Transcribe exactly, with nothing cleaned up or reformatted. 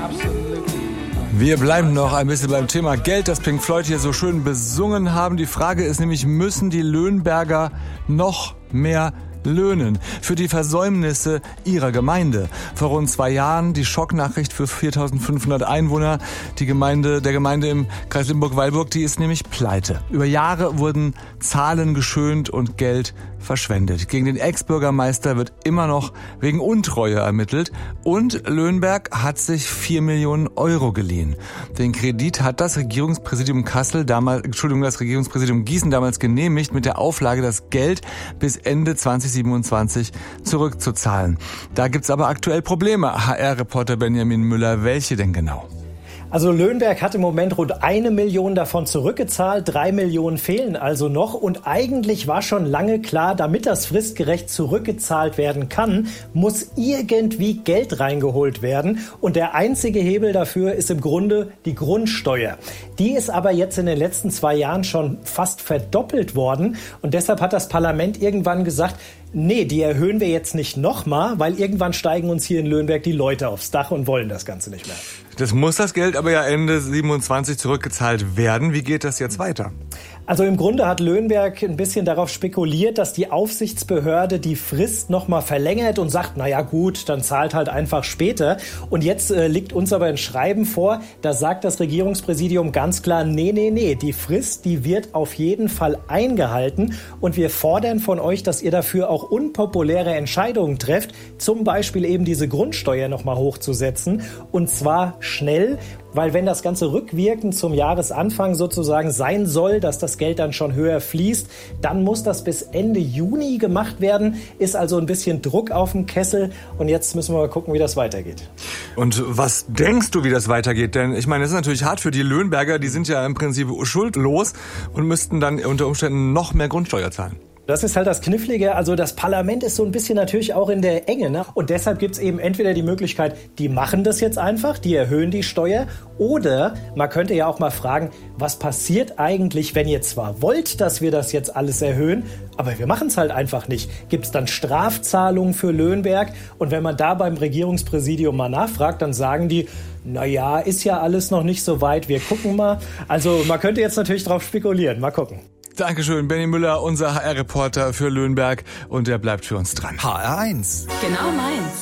Wir bleiben noch ein bisschen beim Thema Geld, das Pink Floyd hier so schön besungen haben. Die Frage ist nämlich, müssen die Löhnberger noch mehr löhnen für die Versäumnisse ihrer Gemeinde? Vor rund zwei Jahren die Schocknachricht für viertausendfünfhundert Einwohner. Die Gemeinde, der Gemeinde im Kreis Limburg-Weilburg, die ist nämlich pleite. Über Jahre wurden Zahlen geschönt und Geld verschwendet. Gegen den Ex-Bürgermeister wird immer noch wegen Untreue ermittelt und Löhnberg hat sich vier Millionen Euro geliehen. Den Kredit hat das Regierungspräsidium Kassel damals, Entschuldigung, das Regierungspräsidium Gießen damals genehmigt mit der Auflage, das Geld bis Ende zweitausendsiebenundzwanzig zurückzuzahlen. Da gibt's aber aktuell Probleme. H R-Reporter Benjamin Müller, welche denn genau? Also Löhnberg hat im Moment rund eine Million davon zurückgezahlt, drei Millionen fehlen also noch und eigentlich war schon lange klar, damit das fristgerecht zurückgezahlt werden kann, muss irgendwie Geld reingeholt werden und der einzige Hebel dafür ist im Grunde die Grundsteuer. Die ist aber jetzt in den letzten zwei Jahren schon fast verdoppelt worden und deshalb hat das Parlament irgendwann gesagt, nee, die erhöhen wir jetzt nicht nochmal, weil irgendwann steigen uns hier in Löhnberg die Leute aufs Dach und wollen das Ganze nicht mehr. Das muss das Geld aber ja Ende siebenundzwanzig zurückgezahlt werden. Wie geht das jetzt weiter? Also im Grunde hat Löhnberg ein bisschen darauf spekuliert, dass die Aufsichtsbehörde die Frist nochmal verlängert und sagt, na ja gut, dann zahlt halt einfach später. Und jetzt äh, liegt uns aber ein Schreiben vor, da sagt das Regierungspräsidium ganz klar, nee, nee, nee, die Frist, die wird auf jeden Fall eingehalten und wir fordern von euch, dass ihr dafür auch unpopuläre Entscheidungen trefft, zum Beispiel eben diese Grundsteuer nochmal hochzusetzen und zwar schnell. Weil wenn das Ganze rückwirkend zum Jahresanfang sozusagen sein soll, dass das Geld dann schon höher fließt, dann muss das bis Ende Juni gemacht werden. Ist also ein bisschen Druck auf dem Kessel. Und jetzt müssen wir mal gucken, wie das weitergeht. Und was denkst du, wie das weitergeht? Denn ich meine, es ist natürlich hart für die Löhnberger. Die sind ja im Prinzip schuldlos und müssten dann unter Umständen noch mehr Grundsteuer zahlen. Das ist halt das Knifflige. Also das Parlament ist so ein bisschen natürlich auch in der Enge, ne? Und deshalb gibt's eben entweder die Möglichkeit, die machen das jetzt einfach, die erhöhen die Steuer. Oder man könnte ja auch mal fragen, was passiert eigentlich, wenn ihr zwar wollt, dass wir das jetzt alles erhöhen, aber wir machen es halt einfach nicht. Gibt's dann Strafzahlungen für Löhnberg? Und wenn man da beim Regierungspräsidium mal nachfragt, dann sagen die, na ja, ist ja alles noch nicht so weit, wir gucken mal. Also man könnte jetzt natürlich drauf spekulieren. Mal gucken. Dankeschön, Benny Müller, unser H R-Reporter für Löhnberg und der bleibt für uns dran. H R eins. Genau meins.